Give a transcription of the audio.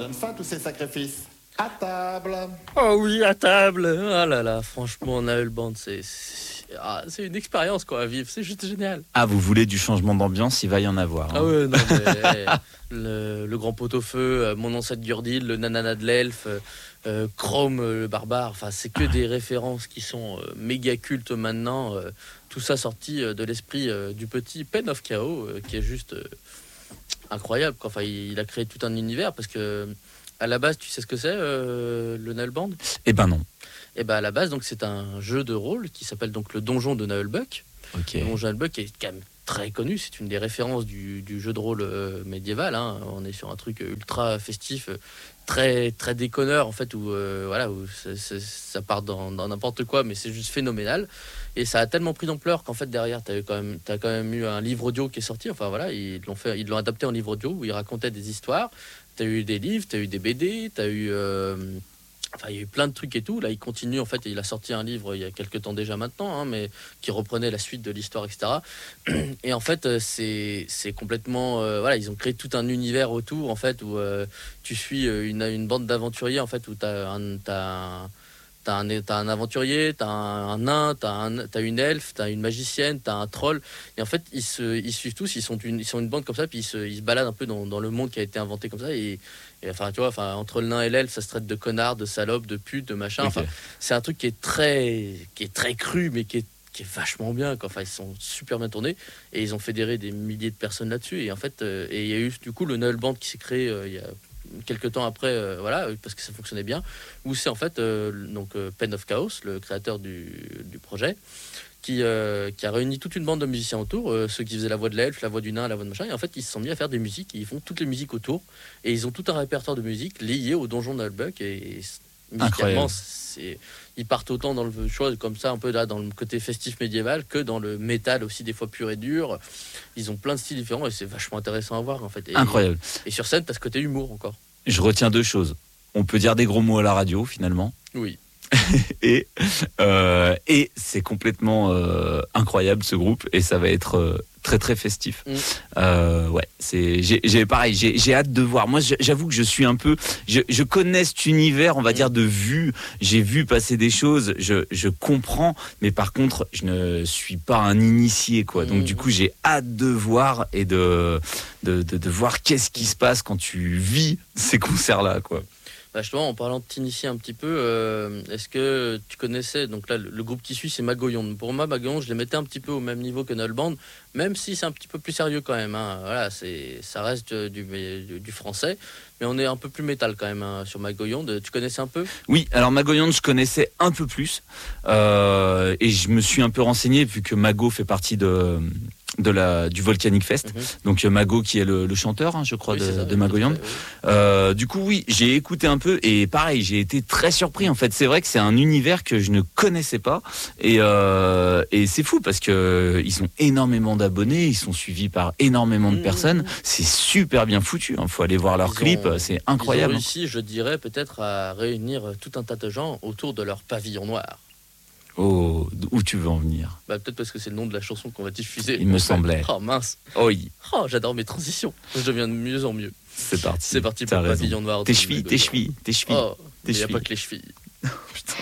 prennent fin tous ces sacrifices. À table. Oh oui, à table. Ah là là, franchement, Naël Band, c'est une expérience quoi à vivre. C'est juste génial. Ah, vous voulez du changement d'ambiance, il va y en avoir. Ah ouais, non mais le grand pot-au-feu, mon ancêtre Gurdil, le nanana de l'elfe, Chrome le barbare. Enfin, c'est que des références qui sont méga cultes maintenant. Tout ça sorti de l'esprit du petit Pen of Chaos, qui est juste incroyable, quoi. Enfin, il a créé tout un univers parce que à la base, tu sais ce que c'est le Naël Band? Eh ben non. Et ben à la base, donc c'est un jeu de rôle qui s'appelle donc le Donjon de Naëlbuck. Ok. Le Donjon de Naëlbuck est quand même très connu, c'est une des références du jeu de rôle médiéval. Hein. On est sur un truc ultra festif, très très déconneur en fait, où voilà, où ça part dans n'importe quoi, mais c'est juste phénoménal. Et ça a tellement pris d'ampleur qu'en fait derrière, t'as quand même eu un livre audio qui est sorti. Enfin voilà, ils l'ont adapté en livre audio où ils racontaient des histoires. T'as eu des livres, t'as eu des BD, t'as eu enfin, il y a eu plein de trucs et tout. Là, il continue. En fait, il a sorti un livre il y a quelques temps déjà maintenant, hein, mais qui reprenait la suite de l'histoire, etc. Et en fait, c'est complètement. Voilà, ils ont créé tout un univers autour, en fait, où tu suis une bande d'aventuriers, en fait, où t'as un aventurier, t'as un nain, t'as une elfe, t'as une magicienne, t'as un troll. Et en fait, ils suivent tous. Ils sont une bande comme ça, puis ils se baladent un peu dans le monde qui a été inventé comme ça. Et enfin, tu vois, enfin, entre le nain et l'elfe, ça se traite de connards, de salopes, de putes, de machin. Enfin, c'est un truc qui est très cru, mais qui est vachement bien, quoi. Enfin, ils sont super bien tournés et ils ont fédéré des milliers de personnes là-dessus. Et en fait, et il y a eu du coup le Naël Band qui s'est créé il y a quelques temps après, voilà, parce que ça fonctionnait bien. Où c'est en fait Pen of Chaos, le créateur du projet, qui a réuni toute une bande de musiciens autour, ceux qui faisaient la voix de l'elfe, la voix du nain, la voix de machin, et en fait ils se sont mis à faire des musiques, ils font toutes les musiques autour, et ils ont tout un répertoire de musique lié au donjon de Naëlbuck, et musicalement ils partent autant dans le choix comme ça, un peu là dans le côté festif médiéval, que dans le métal aussi des fois pur et dur. Ils ont plein de styles différents, et c'est vachement intéressant à voir en fait. Incroyable. Et sur scène, t'as ce côté humour encore. Je retiens deux choses. On peut dire des gros mots à la radio, finalement. Oui. et c'est complètement incroyable ce groupe, et ça va être très très festif. Ouais, j'ai hâte de voir. Moi, j'avoue que je suis un peu, je connais cet univers, on va dire de vue. J'ai vu passer des choses, je comprends, mais par contre, je ne suis pas un initié, quoi. Donc du coup, j'ai hâte de voir et de voir qu'est-ce qui se passe quand tu vis ces concerts-là, quoi. Bah justement, en parlant de t'initier un petit peu, est-ce que tu connaissais, donc là le groupe qui suit c'est Magoyon. Pour moi Magoyon, je les mettais un petit peu au même niveau que Naël Band, même si c'est un petit peu plus sérieux quand même, hein. Voilà, ça reste du français, mais on est un peu plus métal quand même, hein, sur Magoyon. Tu connaissais un peu? Oui, alors Magoyon je connaissais un peu plus, et je me suis un peu renseigné vu que Mago fait partie du Volcanic Fest. Donc Mago qui est le chanteur, hein, je crois, de Magoyon. Du coup oui, j'ai écouté un peu, et pareil, j'ai été très surpris en fait. C'est vrai que c'est un univers que je ne connaissais pas, et c'est fou parce que ils ont énormément d'abonnés, ils sont suivis par énormément de personnes. C'est super bien foutu, hein. Faut aller voir leurs clips, c'est incroyable. Ils ont réussi, je dirais, peut-être à réunir tout un tas de gens autour de leur pavillon noir. Oh, où tu veux en venir? Bah, peut-être parce que c'est le nom de la chanson qu'on va diffuser. Il me semblait. Oh mince. Oh, oui. Oh, j'adore mes transitions. Je deviens de mieux en mieux. C'est parti. C'est parti pour le pavillon noir. Tes chevilles. Oh, il n'y a chevilles. pas que les chevilles.